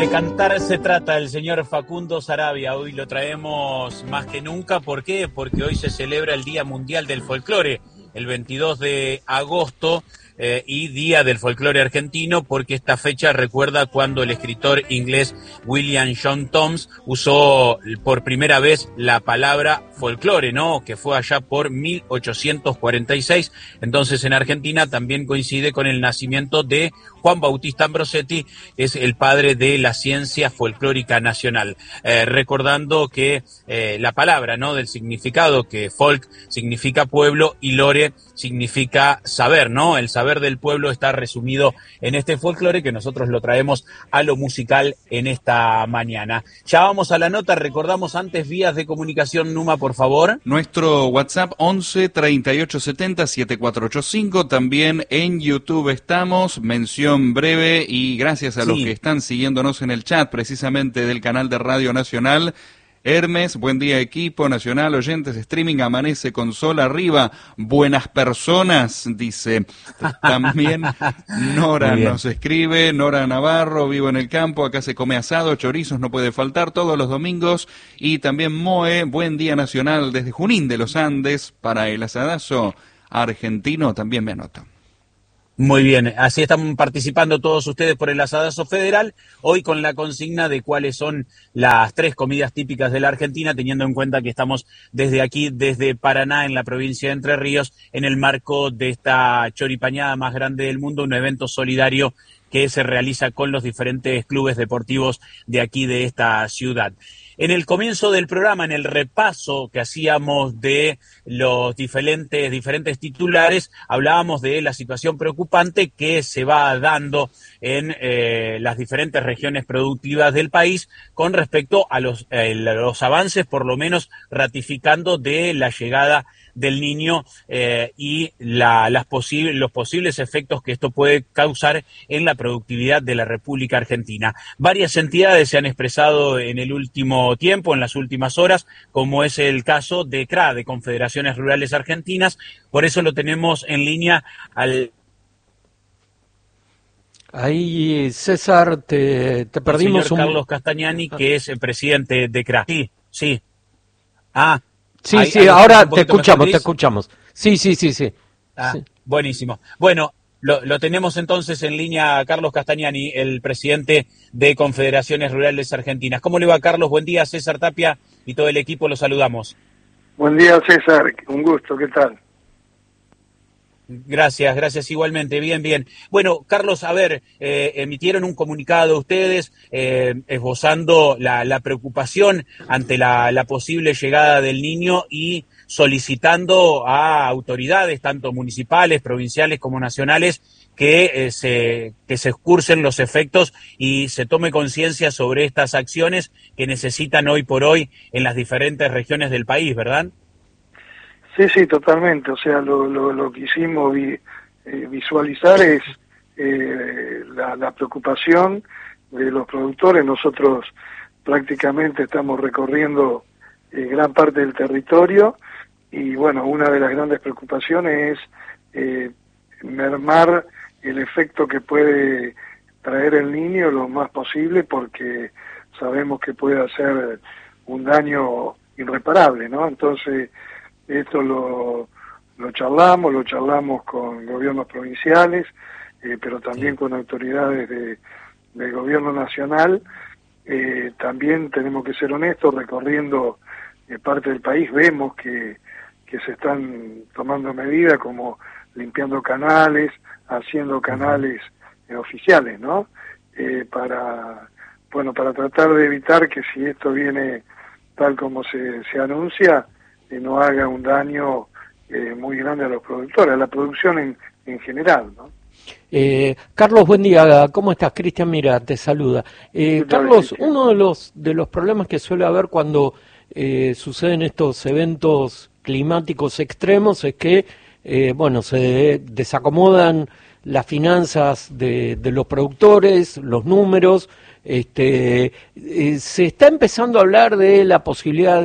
cantar se trata el señor Facundo Saravia. Hoy lo traemos más que nunca. ¿Por qué? Porque hoy se celebra el Día Mundial del Folclore, el 22 de agosto, y Día del Folclore Argentino, porque esta fecha recuerda cuando el escritor inglés William John Thoms usó por primera vez la palabra folclore, ¿no? Que fue allá por 1846. Entonces en Argentina también coincide con el nacimiento de Juan Bautista Ambrosetti, es el padre de la ciencia folclórica nacional. Recordando que la palabra, ¿no? Del significado, que folk significa pueblo y lore significa saber, ¿no? El saber del pueblo está resumido en este folclore que nosotros lo traemos a lo musical en esta mañana. Ya vamos a la nota, recordamos antes vías de comunicación, Numa, por favor. Nuestro WhatsApp 11 38 70 7485, también en YouTube estamos, mención breve y gracias a los que están siguiéndonos en el chat precisamente del canal de Radio Nacional. Hermes, buen día equipo nacional, oyentes, streaming, amanece con sol arriba, buenas personas, dice. También Nora nos escribe, Nora Navarro, vivo en el campo, acá se come asado, chorizos, no puede faltar todos los domingos. Y también Moe, buen día nacional desde Junín de los Andes, para el asadazo argentino, también me anoto. Muy bien, así están participando todos ustedes por el asadazo federal, hoy con la consigna de cuáles son las 3 comidas típicas de la Argentina, teniendo en cuenta que estamos desde aquí, desde Paraná, en la provincia de Entre Ríos, en el marco de esta choripañada más grande del mundo, un evento solidario que se realiza con los diferentes clubes deportivos de aquí, de esta ciudad. En el comienzo del programa, en el repaso que hacíamos de los diferentes titulares, hablábamos de la situación preocupante que se va dando en las diferentes regiones productivas del país con respecto a los avances, por lo menos ratificando de la llegada del Niño y los posibles efectos que esto puede causar en la productividad de la República Argentina. Varias entidades se han expresado en el último tiempo, en las últimas horas, como es el caso de CRA, de Confederaciones Rurales Argentinas. Por eso lo tenemos en línea al... Ahí, César, te perdimos señor Carlos Castagnani, que es el presidente de CRA. Sí. Sí, ahora te escuchamos. Sí. Sí. Buenísimo. Bueno, lo tenemos entonces en línea a Carlos Castagnani, el presidente de Confederaciones Rurales Argentinas. ¿Cómo le va, Carlos? Buen día, César Tapia y todo el equipo, los saludamos. Buen día, César, un gusto, ¿qué tal? Gracias igualmente, bien. Bueno, Carlos, a ver, emitieron un comunicado ustedes esbozando la preocupación ante la posible llegada del Niño y solicitando a autoridades, tanto municipales, provinciales como nacionales, que se excursen los efectos y se tome conciencia sobre estas acciones que necesitan hoy por hoy en las diferentes regiones del país, ¿verdad? Sí, totalmente. O sea, lo que hicimos visualizar es la preocupación de los productores. Nosotros prácticamente estamos recorriendo gran parte del territorio y, bueno, una de las grandes preocupaciones es mermar el efecto que puede traer el Niño lo más posible, porque sabemos que puede hacer un daño irreparable, ¿no? Entonces, esto lo charlamos con gobiernos provinciales, pero también con autoridades del gobierno nacional. También tenemos que ser honestos, recorriendo parte del país vemos que se están tomando medidas como limpiando canales, haciendo canales oficiales, ¿no? Para tratar de evitar que, si esto viene tal como se anuncia, no haga un daño muy grande a los productores, a la producción en general, ¿no? Carlos, buen día, ¿cómo estás? Cristian Mira te saluda. Carlos, uno de los problemas que suele haber cuando suceden estos eventos climáticos extremos es que se desacomodan las finanzas de los productores, los números. Se está empezando a hablar de la posibilidad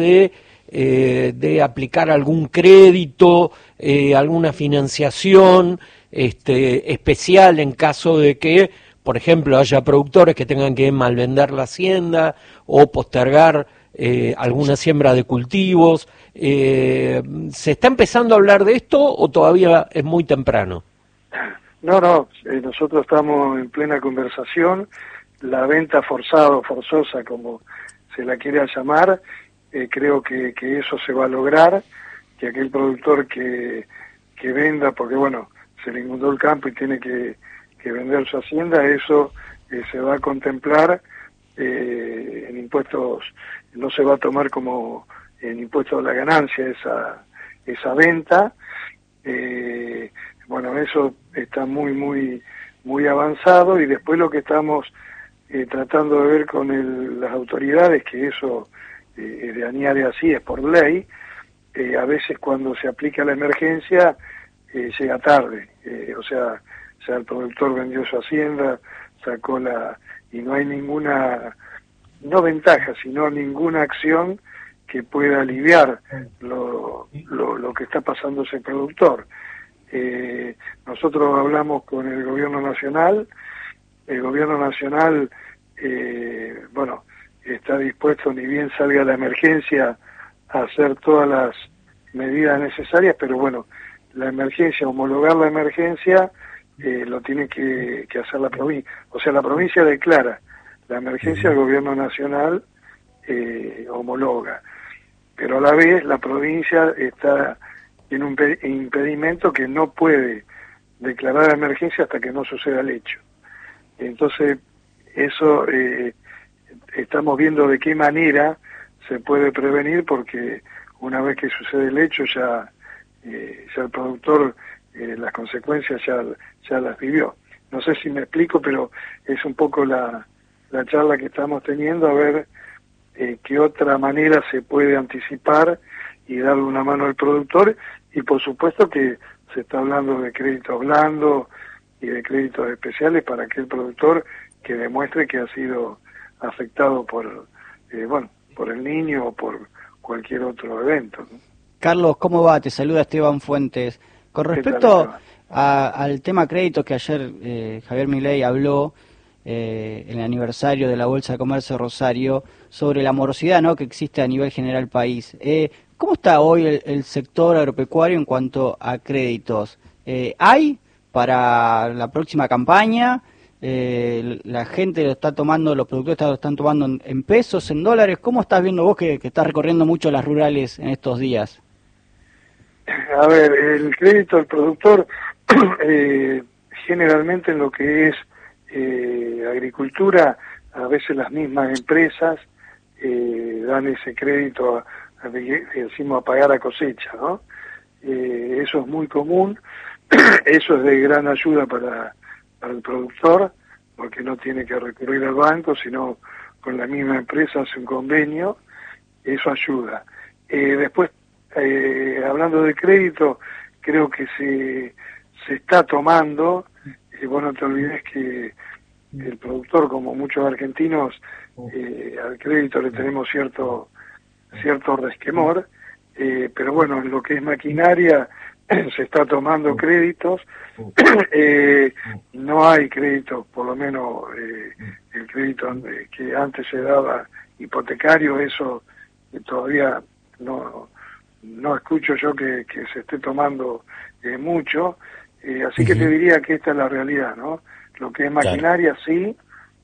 de aplicar algún crédito, alguna financiación especial en caso de que por ejemplo, haya productores que tengan que malvender la hacienda o postergar alguna siembra de cultivos. ¿Se está empezando a hablar de esto o todavía es muy temprano? No, nosotros estamos en plena conversación. La venta forzada o forzosa, como se la quiera llamar, creo que eso se va a lograr, que aquel productor que venda, porque bueno, se le inundó el campo y tiene que vender su hacienda, eso se va a contemplar en impuestos, no se va a tomar como en impuesto a la ganancia esa venta. Bueno, eso está muy avanzado, y después lo que estamos tratando de ver con las autoridades, que eso de añade así, es por ley, a veces cuando se aplica la emergencia llega tarde, o sea, ya el productor vendió su hacienda, sacó y no hay ninguna, no ventaja, sino ninguna acción que pueda aliviar lo que está pasando ese productor. Nosotros hablamos con el gobierno nacional bueno, está dispuesto, ni bien salga la emergencia, a hacer todas las medidas necesarias, pero bueno, la emergencia, homologar la emergencia, lo tiene que hacer la provincia. O sea, la provincia declara la emergencia, el gobierno nacional homologa. Pero a la vez la provincia tiene un impedimento que no puede declarar la emergencia hasta que no suceda el hecho. Entonces, eso estamos viendo de qué manera se puede prevenir, porque una vez que sucede el hecho ya el productor las consecuencias ya las vivió. No sé si me explico, pero es un poco la charla que estamos teniendo, a ver qué otra manera se puede anticipar y darle una mano al productor. Y por supuesto que se está hablando de créditos blandos y de créditos especiales para aquel productor que demuestre que ha sido afectado por el niño o por cualquier otro evento, ¿no? Carlos, ¿cómo va? Te saluda Esteban Fuentes. Con respecto al tema créditos que ayer Javier Milei habló en el aniversario de la Bolsa de Comercio de Rosario, sobre la morosidad, ¿no?, que existe a nivel general país. ¿Cómo está hoy el sector agropecuario en cuanto a créditos? ¿Hay para la próxima campaña? La gente lo está tomando, los productores lo están tomando en pesos, en dólares. ¿Cómo estás viendo vos que estás recorriendo mucho las rurales en estos días? A ver, el crédito al productor, generalmente en lo que es agricultura, a veces las mismas empresas dan ese crédito decimos a pagar a cosecha, ¿no? Eso es muy común, eso es de gran ayuda para el productor, porque no tiene que recurrir al banco, sino con la misma empresa hace un convenio, eso ayuda. Después, hablando de crédito, creo que se está tomando, vos no te olvides que el productor, como muchos argentinos, al crédito le tenemos cierto resquemor, pero bueno, en lo que es maquinaria se está tomando créditos, no hay créditos, por lo menos el crédito que antes se daba hipotecario, eso todavía no escucho yo que se esté tomando mucho, así que te diría que esta es la realidad, ¿no? Lo que es maquinaria, sí,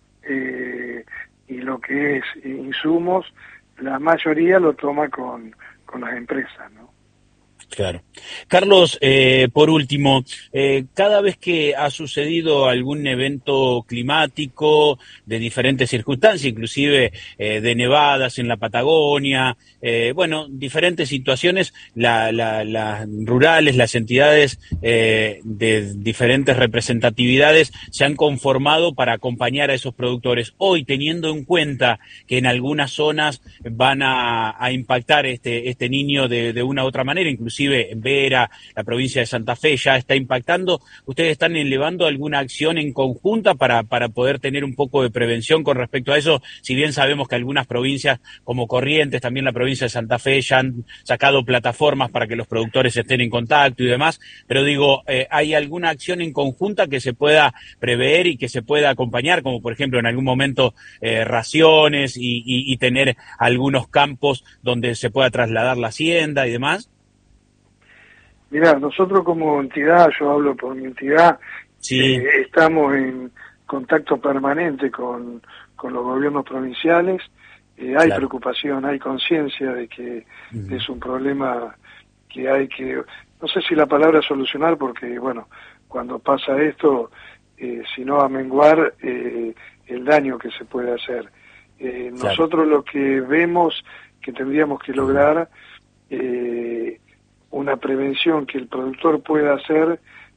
y lo que es insumos, la mayoría lo toma con las empresas, ¿no? Claro. Carlos, por último, cada vez que ha sucedido algún evento climático de diferentes circunstancias, inclusive de nevadas en la Patagonia, diferentes situaciones, las rurales, las entidades de diferentes representatividades se han conformado para acompañar a esos productores. Hoy, teniendo en cuenta que en algunas zonas van a impactar este niño de una u otra manera, inclusive inclusive en Vera, la provincia de Santa Fe ya está impactando. ¿Ustedes están elevando alguna acción en conjunta para poder tener un poco de prevención con respecto a eso? Si bien sabemos que algunas provincias como Corrientes, también la provincia de Santa Fe, ya han sacado plataformas para que los productores estén en contacto y demás, pero digo, ¿hay alguna acción en conjunta que se pueda prever y que se pueda acompañar, como por ejemplo en algún momento raciones y tener algunos campos donde se pueda trasladar la hacienda y demás? Mirá, nosotros como entidad, yo hablo por mi entidad, sí. Estamos en contacto permanente con los gobiernos provinciales. Hay preocupación, hay conciencia de que es un problema que hay que, no sé si la palabra solucionar, porque bueno, cuando pasa esto, sino amenguar el daño que se puede hacer. Nosotros lo que vemos que tendríamos que lograr, una prevención que el productor pueda hacer,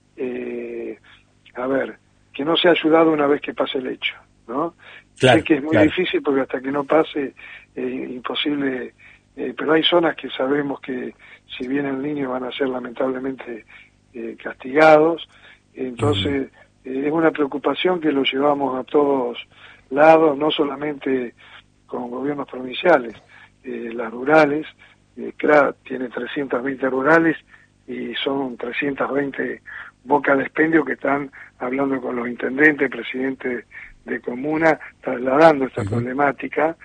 que no sea ayudado una vez que pase el hecho, ¿no? Sé que es muy difícil porque hasta que no pase imposible, pero hay zonas que sabemos que si viene el niño van a ser lamentablemente castigados, entonces es una preocupación que lo llevamos a todos lados, no solamente con gobiernos provinciales, las rurales, CRA tiene 320 rurales y son 320 bocas de expendio que están hablando con los intendentes, presidentes de comuna, trasladando esta problemática,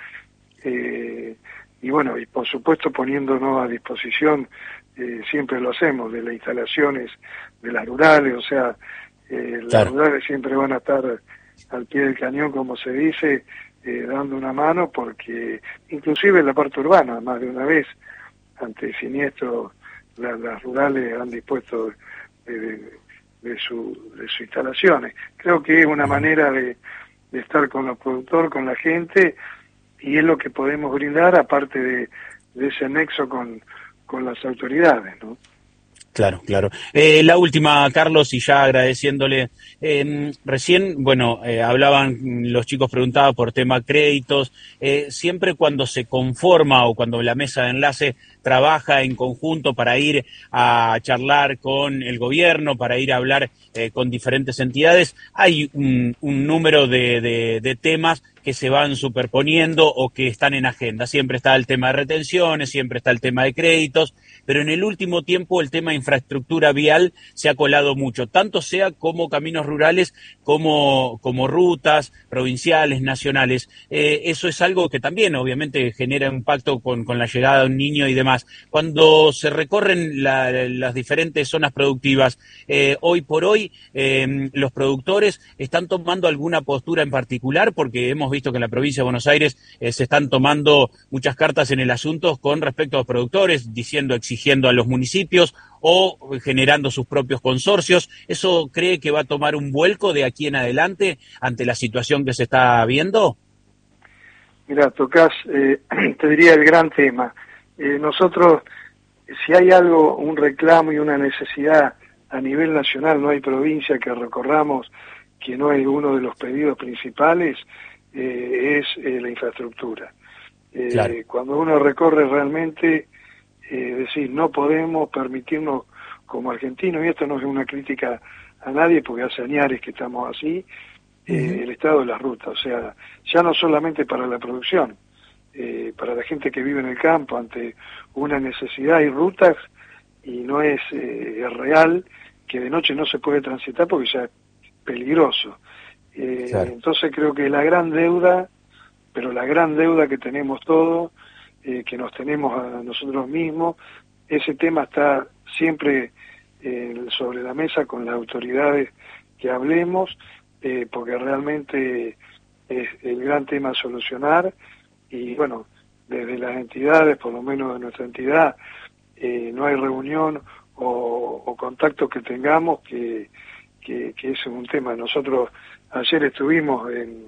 y bueno, y por supuesto poniéndonos a disposición, siempre lo hacemos, de las instalaciones de las rurales, o sea, las rurales siempre van a estar al pie del cañón, como se dice, dando una mano, porque inclusive en la parte urbana, más de una vez, ante siniestro, las rurales han dispuesto de sus instalaciones. Creo que es una manera de estar con los productores, con la gente, y es lo que podemos brindar, aparte de ese nexo con las autoridades, ¿no? Claro. La última, Carlos, y ya agradeciéndole. Recién, hablaban, los chicos preguntaban por tema créditos. Siempre cuando se conforma o cuando la mesa de enlace trabaja en conjunto para ir a charlar con el gobierno, para ir a hablar con diferentes entidades, hay un número de temas que se van superponiendo o que están en agenda. Siempre está el tema de retenciones, siempre está el tema de créditos, pero en el último tiempo el tema de infraestructura vial se ha colado mucho, tanto sea como caminos rurales, como rutas provinciales, nacionales. Eso es algo que también obviamente genera impacto con la llegada de un niño y demás. Cuando se recorren las diferentes zonas productivas, hoy por hoy los productores están tomando alguna postura en particular, porque hemos visto que en la provincia de Buenos Aires se están tomando muchas cartas en el asunto con respecto a los productores, exigiendo a los municipios o generando sus propios consorcios. ¿Eso cree que va a tomar un vuelco de aquí en adelante ante la situación que se está viendo? Mira, tocás, te diría, el gran tema. Nosotros, si hay algo, un reclamo y una necesidad a nivel nacional, no hay provincia que recorramos que no es uno de los pedidos principales, es la infraestructura. Cuando uno recorre realmente, decir, no podemos permitirnos como argentinos, y esto no es una crítica a nadie porque hace años que estamos así, el estado de las rutas, o sea, ya no solamente para la producción, para la gente que vive en el campo, ante una necesidad hay rutas y no es real que de noche no se puede transitar porque ya es peligroso. Entonces creo que la gran deuda, pero la gran deuda que tenemos todos, que nos tenemos a nosotros mismos, ese tema está siempre sobre la mesa con las autoridades que hablemos, porque realmente es el gran tema a solucionar, y bueno, desde las entidades, por lo menos de nuestra entidad, no hay reunión o contacto que tengamos que es un tema. Nosotros ayer estuvimos en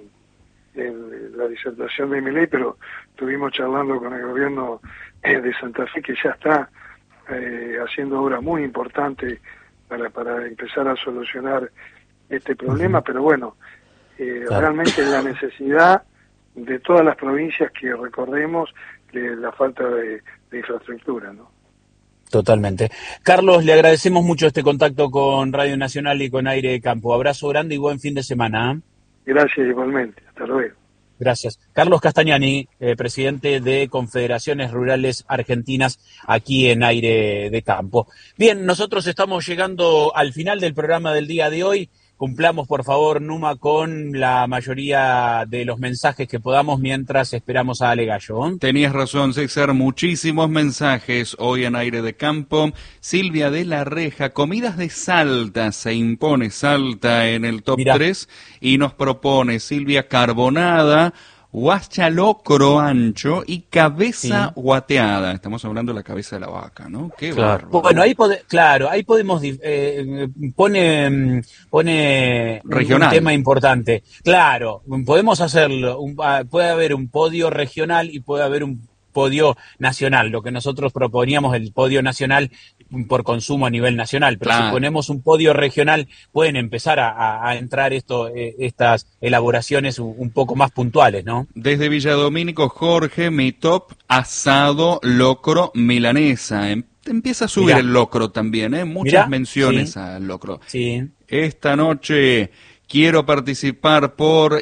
la disertación de mi ley, pero estuvimos charlando con el gobierno de Santa Fe, que ya está haciendo obras muy importantes para empezar a solucionar este problema, pero bueno, realmente la necesidad de todas las provincias que recorremos, la falta de infraestructura, ¿no? Totalmente. Carlos, le agradecemos mucho este contacto con Radio Nacional y con Aire de Campo. Abrazo grande y buen fin de semana. Gracias igualmente. Hasta luego. Gracias. Carlos Castagnani, presidente de Confederaciones Rurales Argentinas, aquí en Aire de Campo. Bien, nosotros estamos llegando al final del programa del día de hoy. Cumplamos, por favor, Numa, con la mayoría de los mensajes que podamos mientras esperamos a Ale Gallo. Tenías razón, César, muchísimos mensajes hoy en Aire de Campo. Silvia de la Reja, comidas de Salta, se impone Salta en el top 3 y nos propone Silvia carbonada, huacha-locro ancho y cabeza guateada. Estamos hablando de la cabeza de la vaca, ¿no? Qué bárbaro. Bueno, ahí podemos pone regional. Un tema importante. Claro, podemos hacerlo. Puede haber un podio regional y puede haber un podio nacional. Lo que nosotros proponíamos, el podio nacional por consumo a nivel nacional, pero si ponemos un podio regional pueden empezar a entrar estas elaboraciones un poco más puntuales, ¿no? Desde Villadomínico, Jorge, mi top, asado, locro, milanesa. Empieza a subir el locro también, muchas menciones al locro. Sí. Esta noche quiero participar por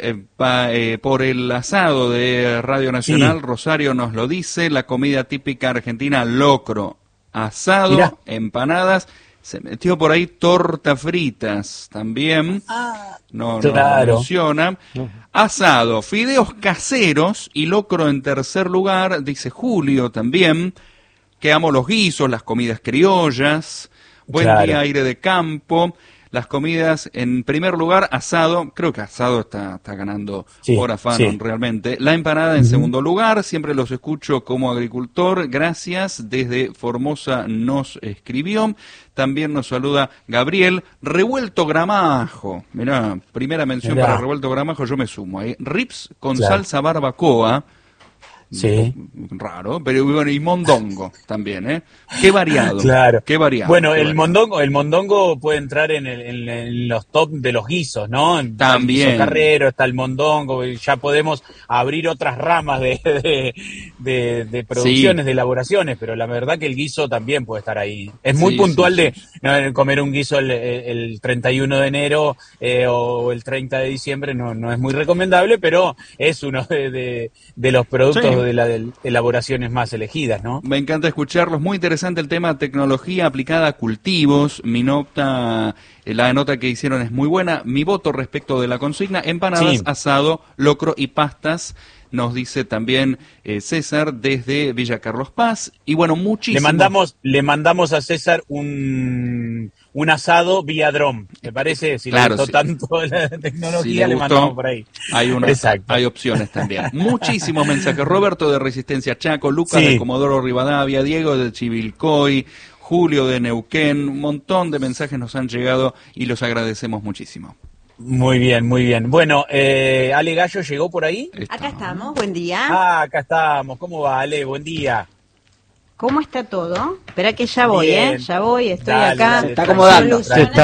el asado de Radio Nacional. Rosario nos lo dice, la comida típica argentina, locro. Asado, empanadas, se metió por ahí torta fritas también, no menciona. Asado, fideos caseros y locro en tercer lugar, dice Julio también, que amo los guisos, las comidas criollas, buen día Aire de Campo. Las comidas, en primer lugar, asado, creo que asado está ganando por afán realmente. La empanada en segundo lugar, siempre los escucho como agricultor, gracias, desde Formosa nos escribió. También nos saluda Gabriel, revuelto gramajo, mirá, primera mención para revuelto gramajo, yo me sumo ahí. Rips con salsa barbacoa. Sí. Raro, pero bueno, y mondongo también, Qué variado. Qué variado. Bueno, el mondongo puede entrar en los top de los guisos, ¿no? También. El guiso carrero, está el mondongo, y ya podemos abrir otras ramas de producciones, de elaboraciones, pero la verdad que el guiso también puede estar ahí. Es muy puntual de comer un guiso el 31 de enero o el 30 de diciembre, no es muy recomendable, pero es uno de los productos de las elaboraciones más elegidas, ¿no? Me encanta escucharlos, muy interesante el tema tecnología aplicada a cultivos. La nota que hicieron es muy buena. Mi voto respecto de la consigna, empanadas, asado, locro y pastas, nos dice también César desde Villa Carlos Paz. Y bueno, muchísimo. Le mandamos a César un asado vía dron, ¿me parece? Si le gustó tanto la tecnología, le mandamos por ahí. Hay opciones también. Muchísimos mensajes. Roberto de Resistencia Chaco, Lucas de Comodoro Rivadavia, Diego de Chivilcoy, Julio de Neuquén, un montón de mensajes nos han llegado y los agradecemos muchísimo. Muy bien, muy bien. Bueno, Ale Gallo llegó por ahí. Acá estamos, buen día. Acá estamos. ¿Cómo va, Ale? Buen día. ¿Cómo está todo? Espera que ya voy, Ya voy, estoy acá. Se está acomodando.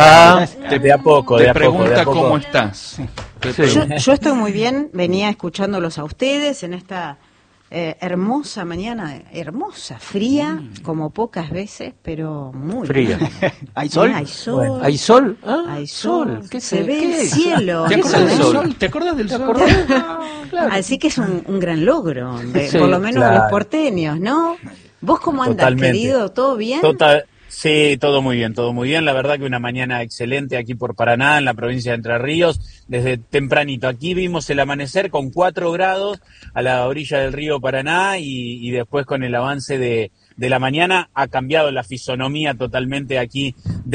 De a poco, Te pregunta cómo estás. Yo estoy muy bien, venía escuchándolos a ustedes en esta hermosa mañana, fría, como pocas veces, pero muy fría. ¿Hay sol? Hay sol. Bueno. ¿Hay sol? Hay sol. ¿Qué se ve el cielo. ¿Te acuerdas del sol? ¿Te acuerdas del sol? Claro. Así que es un gran logro, por lo menos de los porteños, ¿no? ¿Vos cómo andás, querido? ¿Todo bien? Sí, todo muy bien. La verdad que una mañana excelente aquí por Paraná, en la provincia de Entre Ríos, desde tempranito. Aquí vimos el amanecer con 4 grados a la orilla del río Paraná y después con el avance de la mañana ha cambiado la fisonomía totalmente aquí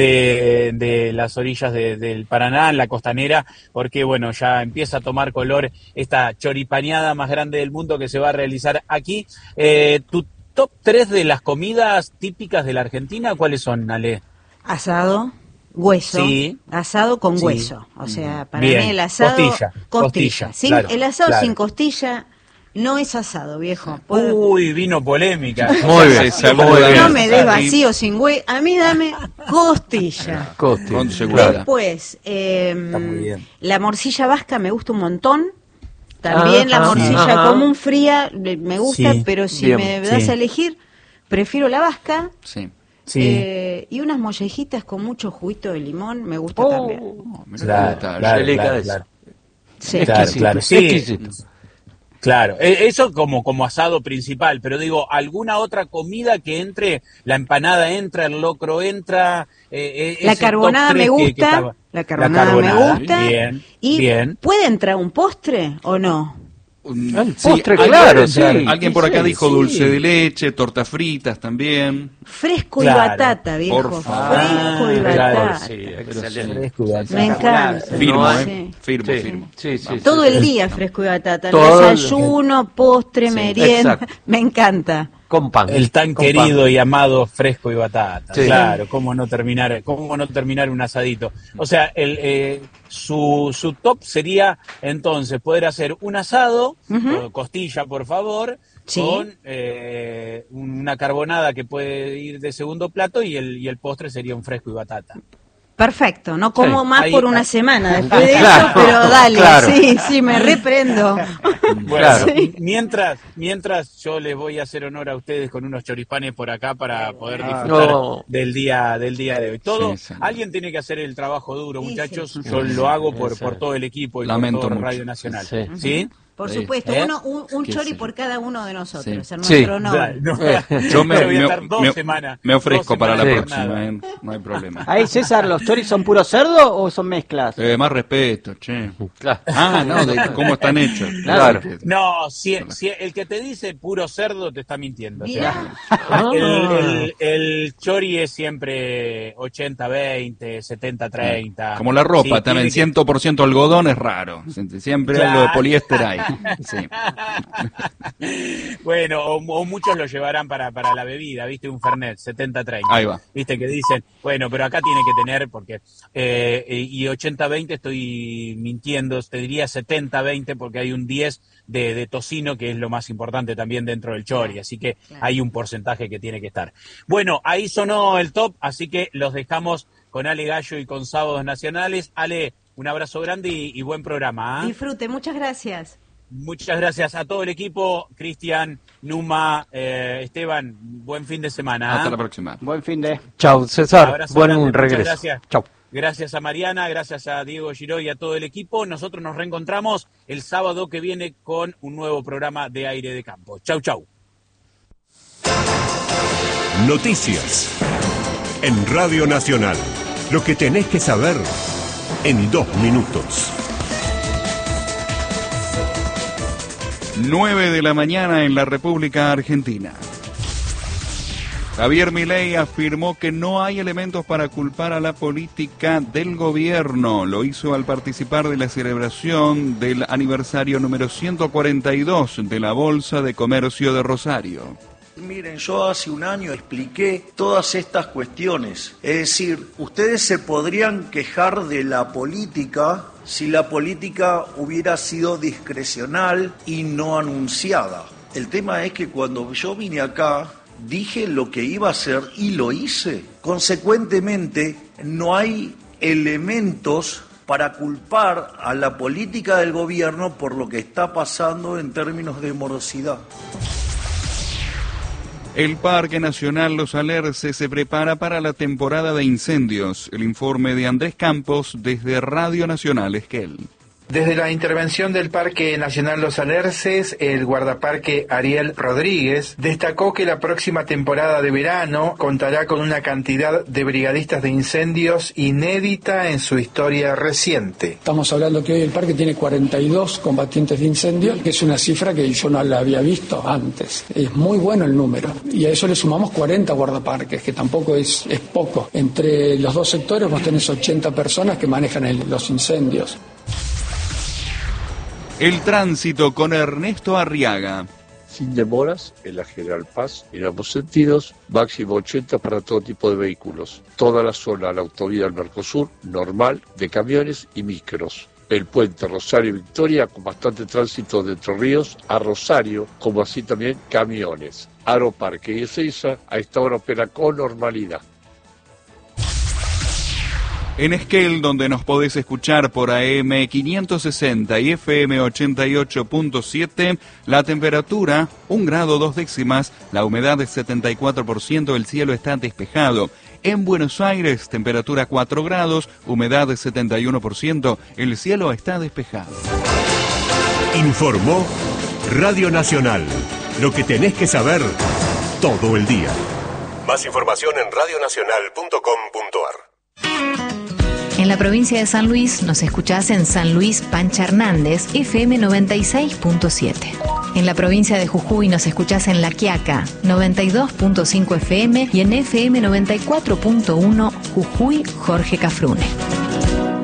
de las orillas del Paraná, en la costanera, porque bueno, ya empieza a tomar color esta choripaneada más grande del mundo que se va a realizar aquí. Tu top 3 de las comidas típicas de la Argentina, ¿cuáles son, Ale? Asado, hueso. Sí. Asado con hueso. O sea, para mí el asado... Costilla. Claro, el asado sin costilla no es asado, viejo. Uy, vino polémica. Muy bien. No me des vacío sin hueso. A mí dame costilla. Después, la morcilla vasca me gusta un montón. También la morcilla común fría me gusta, pero si me das a elegir, prefiero la vasca. Sí. Sí. Y unas mollejitas con mucho juguito de limón, me gusta también. Claro. Sí. Claro. Sí. Claro, eso como asado principal, pero digo, ¿alguna otra comida que entre? La empanada entra, el locro entra, la carbonada me gusta, la carbonada me gusta. Bien, y bien. ¿Puede entrar un postre o no? El postre, claro, sí. Alguien por acá dijo dulce de leche, tortas fritas también. Fresco y batata, viejo. Por favor. Fresco y batata. Sí, excelente. Fresco y batata. Me encanta. Firmo, Sí. Firmo. Sí. Todo el día fresco y batata. Todo Desayuno, postre, merienda. exacto. Me encanta. Con pan. El tan con querido pan. y amado fresco y batata. Sí. Claro, cómo no terminar un asadito. O sea, su top sería entonces poder hacer un asado, costilla por favor, Sí. con una carbonada que puede ir de segundo plato y el postre sería un fresco y batata. Perfecto, no como más Ahí- por una semana después de Claro, eso, pero dale, claro. sí, me reprendo. Bueno, Claro. mientras yo les voy a hacer honor a ustedes con unos choripanes por acá para poder disfrutar No. del día de hoy. Todo, Sí. alguien tiene que hacer el trabajo duro, Sí, muchachos. sí. Yo lo hago por todo el equipo y Lamento por todo mucho. Radio Nacional. Sí. ¿Sí? Por Sí. supuesto, un ¿Qué chori sé yo? por cada uno de nosotros, Sí. en Sí. nuestro honor. No, Yo me voy a estar 2 semanas. me ofrezco 2 para la semanas próxima, jornada. no hay problema. Ahí, César, ¿los choris son puro cerdo o son mezclas? Más respeto, che. Claro. No, de cómo están hechos. Claro. No, si el que te dice puro cerdo te está mintiendo. O sea, Mirá. el chori es siempre 80-20, 70-30. Como la ropa, Sí, también tiene 100% algodón es raro. Siempre Claro. algo de poliéster hay. Sí. Bueno, o muchos lo llevarán para la bebida, ¿viste? Un Fernet, 70-30. Ahí va. ¿Viste? Que dicen, bueno, pero acá tiene que tener, porque, y 80-20 estoy mintiendo, te diría 70-20 porque hay un 10 de tocino, que es lo más importante también dentro del chori, así que hay un porcentaje que tiene que estar. Bueno, ahí sonó el top, así que los dejamos con Ale Gallo y con Sábados Nacionales. Ale, un abrazo grande y buen programa. Disfrute, muchas gracias. Muchas gracias a todo el equipo, Cristian, Numa, Esteban, buen fin de semana. Hasta la próxima. Buen fin de... Chau, César. Abrazo Buen grande, muchas regreso. gracias. Chau. Gracias a Mariana, gracias a Diego Giró y a todo el equipo. Nosotros nos reencontramos el sábado que viene con un nuevo programa de Aire de Campo. Chau, chau. Noticias en Radio Nacional. Lo que tenés que saber en 2 minutos. 9 de la mañana en la República Argentina. Javier Milei afirmó que no hay elementos para culpar a la política del gobierno. Lo hizo al participar de la celebración del aniversario número 142 de la Bolsa de Comercio de Rosario. Miren, yo hace un año expliqué todas estas cuestiones. Es decir, ustedes se podrían quejar de la política si la política hubiera sido discrecional y no anunciada. El tema es que cuando yo vine acá, dije lo que iba a hacer y lo hice. Consecuentemente, no hay elementos para culpar a la política del gobierno por lo que está pasando en términos de morosidad. El Parque Nacional Los Alerces se prepara para la temporada de incendios. El informe de Andrés Campos desde Radio Nacional Esquel. Desde la intervención del Parque Nacional Los Alerces, el guardaparque Ariel Rodríguez destacó que la próxima temporada de verano contará con una cantidad de brigadistas de incendios inédita en su historia reciente. Estamos hablando que hoy el parque tiene 42 combatientes de incendios, que es una cifra que yo no la había visto antes. Es muy bueno el número. Y a eso le sumamos 40 guardaparques, que tampoco es poco. Entre los dos sectores vos tenés 80 personas que manejan los incendios. El tránsito con Ernesto Arriaga. Sin demoras, en la General Paz, en ambos sentidos, máximo 80 para todo tipo de vehículos. Toda la zona, la autovía del Mercosur, normal, de camiones y micros. El puente Rosario-Victoria, con bastante tránsito de Entre Ríos a Rosario, como así también camiones. Aeroparque y Ezeiza a esta hora opera con normalidad. En Esquel, donde nos podés escuchar por AM 560 y FM 88.7, la temperatura 1 grado 2 décimas, la humedad es 74%, el cielo está despejado. En Buenos Aires, temperatura 4 grados, humedad de 71%, el cielo está despejado. Informó Radio Nacional, lo que tenés que saber todo el día. Más información en radionacional.com.ar. En la provincia de San Luis nos escuchás en San Luis Pancha Hernández, FM 96.7. En la provincia de Jujuy nos escuchás en La Quiaca, 92.5 FM y en FM 94.1 Jujuy Jorge Cafrune.